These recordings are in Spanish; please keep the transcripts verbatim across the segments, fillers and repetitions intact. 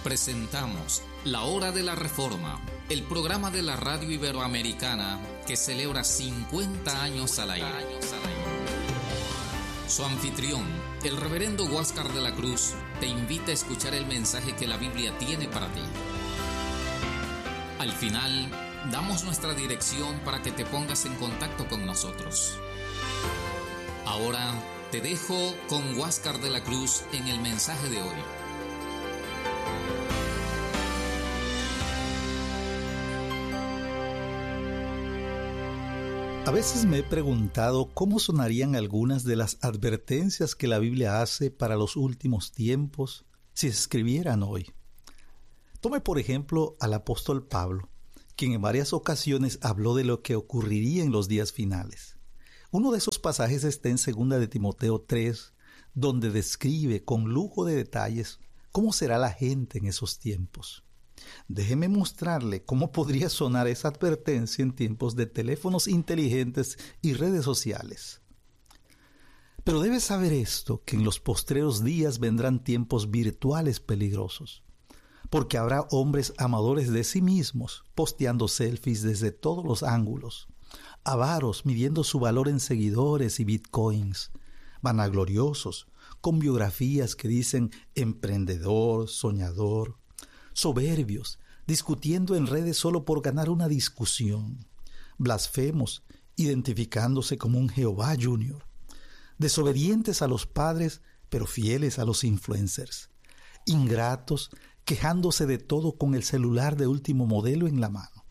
Presentamos La Hora de la Reforma, el programa de la radio iberoamericana que celebra cincuenta años al aire. Su anfitrión, el reverendo Huáscar de la Cruz, te invita a escuchar el mensaje que la Biblia tiene para ti. Al final, damos nuestra dirección para que te pongas en contacto con nosotros. Ahora, te dejo con Huáscar de la Cruz en el mensaje de hoy. A veces me he preguntado cómo sonarían algunas de las advertencias que la Biblia hace para los últimos tiempos si se escribieran hoy. Tome por ejemplo al apóstol Pablo, quien en varias ocasiones habló de lo que ocurriría en los días finales. Uno de esos pasajes está en segunda de Timoteo tres, donde describe con lujo de detalles cómo será la gente en esos tiempos. Déjeme mostrarle cómo podría sonar esa advertencia en tiempos de teléfonos inteligentes y redes sociales. Pero debes saber esto, que en los postreros días vendrán tiempos virtuales peligrosos, porque habrá hombres amadores de sí mismos, posteando selfies desde todos los ángulos, avaros midiendo su valor en seguidores y bitcoins, vanagloriosos, con biografías que dicen emprendedor, soñador, soberbios, discutiendo en redes solo por ganar una discusión, blasfemos, identificándose como un Jehová Junior, desobedientes a los padres, pero fieles a los influencers, ingratos, quejándose de todo con el celular de último modelo en la mano,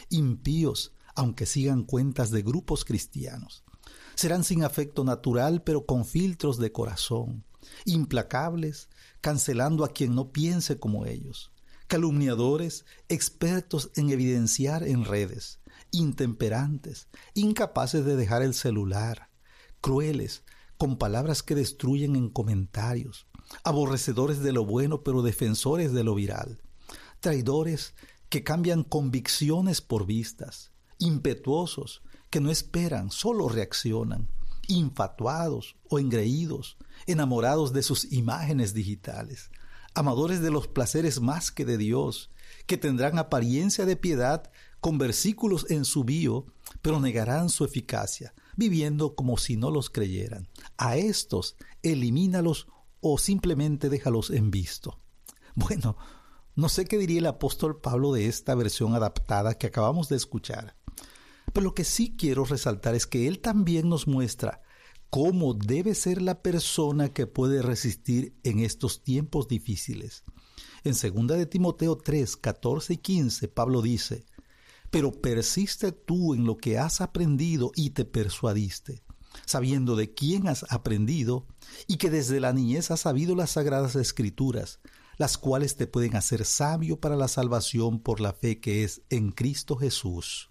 impíos, aunque sigan cuentas de grupos cristianos, serán sin afecto natural, pero con filtros de corazón, implacables, cancelando a quien no piense como ellos, calumniadores, expertos en evidenciar en redes, intemperantes, incapaces de dejar el celular, crueles, con palabras que destruyen en comentarios, aborrecedores de lo bueno pero defensores de lo viral, traidores que cambian convicciones por vistas, impetuosos que no esperan, solo reaccionan, infatuados o engreídos, enamorados de sus imágenes digitales, amadores de los placeres más que de Dios, que tendrán apariencia de piedad con versículos en su bio, pero negarán su eficacia, viviendo como si no los creyeran. A estos, elimínalos o simplemente déjalos en visto. Bueno, no sé qué diría el apóstol Pablo de esta versión adaptada que acabamos de escuchar, pero lo que sí quiero resaltar es que él también nos muestra cómo debe ser la persona que puede resistir en estos tiempos difíciles. En segunda de Timoteo tres, catorce y quince, Pablo dice: «Pero persiste tú en lo que has aprendido y te persuadiste, sabiendo de quién has aprendido y que desde la niñez has sabido las sagradas escrituras, las cuales te pueden hacer sabio para la salvación por la fe que es en Cristo Jesús».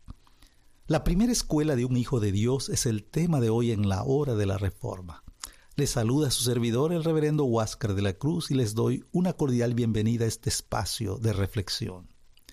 La primera escuela de un hijo de Dios es el tema de hoy en la Hora de la Reforma. Les saluda su servidor, el reverendo Huáscar de la Cruz, y les doy una cordial bienvenida a este espacio de reflexión.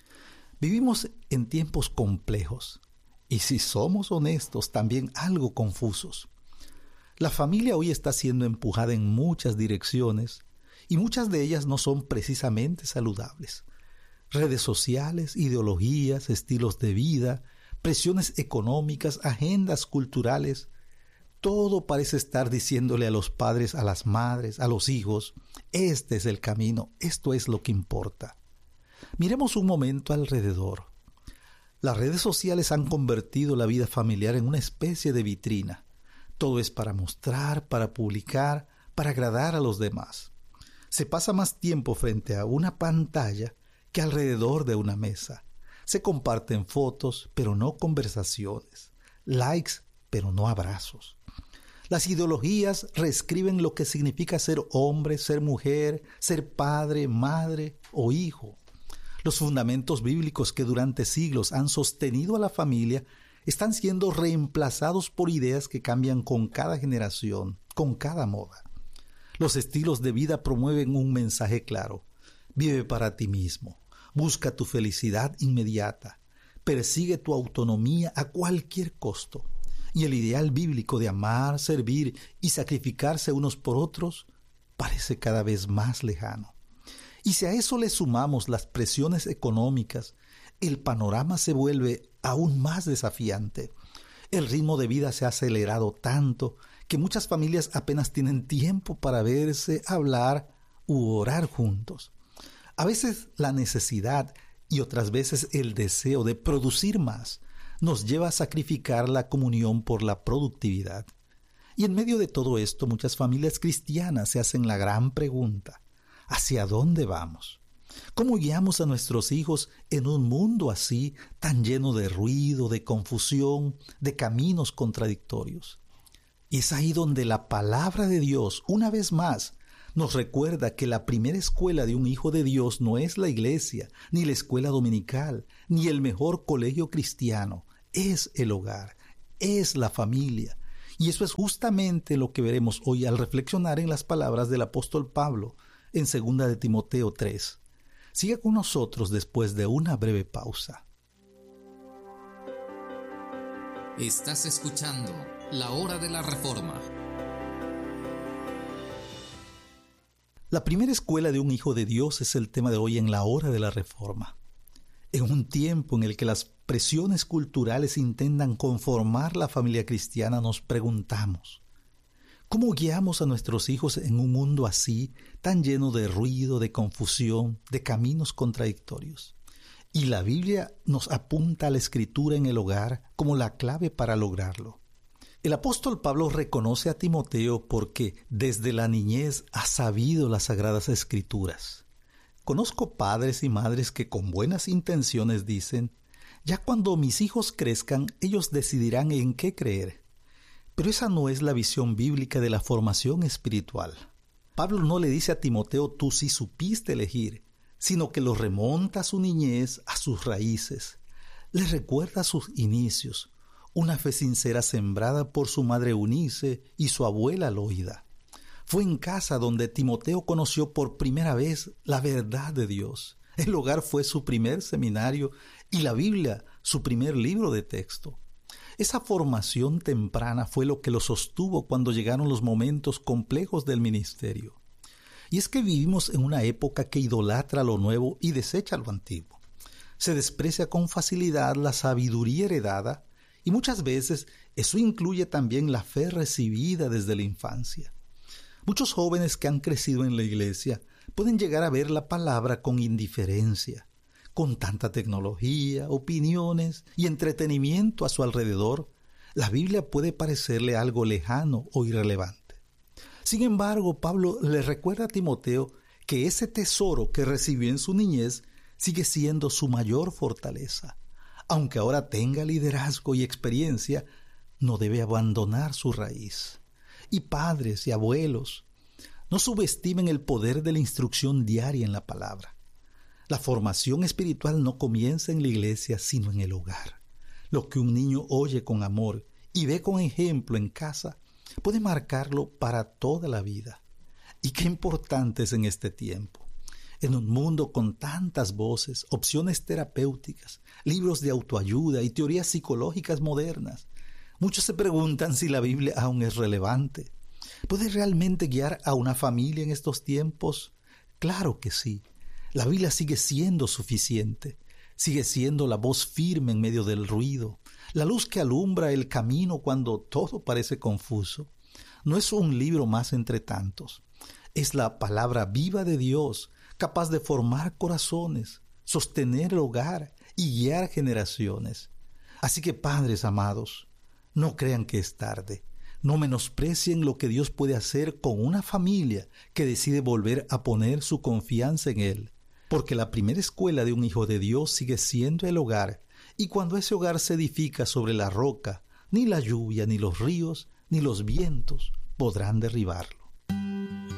Vivimos en tiempos complejos y, si somos honestos, también algo confusos. La familia hoy está siendo empujada en muchas direcciones y muchas de ellas no son precisamente saludables. Redes sociales, ideologías, estilos de vida, presiones económicas, agendas culturales, todo parece estar diciéndole a los padres, a las madres, a los hijos: este es el camino, esto es lo que importa. Miremos un momento alrededor. Las redes sociales han convertido la vida familiar en una especie de vitrina. Todo es para mostrar, para publicar, para agradar a los demás. Se pasa más tiempo frente a una pantalla que alrededor de una mesa. Se comparten fotos, pero no conversaciones, likes, pero no abrazos. Las ideologías reescriben lo que significa ser hombre, ser mujer, ser padre, madre o hijo. Los fundamentos bíblicos que durante siglos han sostenido a la familia están siendo reemplazados por ideas que cambian con cada generación, con cada moda. Los estilos de vida promueven un mensaje claro: vive para ti mismo. Busca tu felicidad inmediata, persigue tu autonomía a cualquier costo. Y el ideal bíblico de amar, servir y sacrificarse unos por otros parece cada vez más lejano. Y si a eso le sumamos las presiones económicas, el panorama se vuelve aún más desafiante. El ritmo de vida se ha acelerado tanto que muchas familias apenas tienen tiempo para verse, hablar u orar juntos. A veces la necesidad y otras veces el deseo de producir más nos lleva a sacrificar la comunión por la productividad. Y en medio de todo esto, muchas familias cristianas se hacen la gran pregunta: ¿hacia dónde vamos? ¿Cómo guiamos a nuestros hijos en un mundo así, tan lleno de ruido, de confusión, de caminos contradictorios? Y es ahí donde la palabra de Dios, una vez más, nos recuerda que la primera escuela de un hijo de Dios no es la iglesia, ni la escuela dominical, ni el mejor colegio cristiano. Es el hogar, es la familia. Y eso es justamente lo que veremos hoy al reflexionar en las palabras del apóstol Pablo en segunda de Timoteo tres. Siga con nosotros después de una breve pausa. Estás escuchando La Hora de la Reforma. La primera escuela de un hijo de Dios es el tema de hoy en La Hora de la Reforma. En un tiempo en el que las presiones culturales intentan conformar la familia cristiana, nos preguntamos: ¿cómo guiamos a nuestros hijos en un mundo así, tan lleno de ruido, de confusión, de caminos contradictorios? Y la Biblia nos apunta a la escritura en el hogar como la clave para lograrlo. El apóstol Pablo reconoce a Timoteo porque desde la niñez ha sabido las sagradas escrituras. Conozco padres y madres que con buenas intenciones dicen: ya cuando mis hijos crezcan, ellos decidirán en qué creer. Pero esa no es la visión bíblica de la formación espiritual. Pablo no le dice a Timoteo: tú sí supiste elegir, sino que lo remonta a su niñez, a sus raíces. Le recuerda sus inicios, una fe sincera sembrada por su madre Eunice y su abuela Loida. Fue en casa donde Timoteo conoció por primera vez la verdad de Dios. El hogar fue su primer seminario y la Biblia su primer libro de texto. Esa formación temprana fue lo que lo sostuvo cuando llegaron los momentos complejos del ministerio. Y es que vivimos en una época que idolatra lo nuevo y desecha lo antiguo. Se desprecia con facilidad la sabiduría heredada y muchas veces eso incluye también la fe recibida desde la infancia. Muchos jóvenes que han crecido en la iglesia pueden llegar a ver la palabra con indiferencia. Con tanta tecnología, opiniones y entretenimiento a su alrededor, la Biblia puede parecerle algo lejano o irrelevante. Sin embargo, Pablo le recuerda a Timoteo que ese tesoro que recibió en su niñez sigue siendo su mayor fortaleza. Aunque ahora tenga liderazgo y experiencia, no debe abandonar su raíz. Y padres y abuelos, no subestimen el poder de la instrucción diaria en la palabra. La formación espiritual no comienza en la iglesia, sino en el hogar. Lo que un niño oye con amor y ve con ejemplo en casa puede marcarlo para toda la vida. Y qué importante es en este tiempo. En un mundo con tantas voces, opciones terapéuticas, libros de autoayuda y teorías psicológicas modernas, muchos se preguntan si la Biblia aún es relevante. ¿Puede realmente guiar a una familia en estos tiempos? Claro que sí. La Biblia sigue siendo suficiente. Sigue siendo la voz firme en medio del ruido, la luz que alumbra el camino cuando todo parece confuso. No es un libro más entre tantos. Es la palabra viva de Dios, capaz de formar corazones, sostener el hogar y guiar generaciones. Así que, padres amados, no crean que es tarde. No menosprecien lo que Dios puede hacer con una familia que decide volver a poner su confianza en Él. Porque la primera escuela de un hijo de Dios sigue siendo el hogar, y cuando ese hogar se edifica sobre la roca, ni la lluvia, ni los ríos, ni los vientos podrán derribarlo.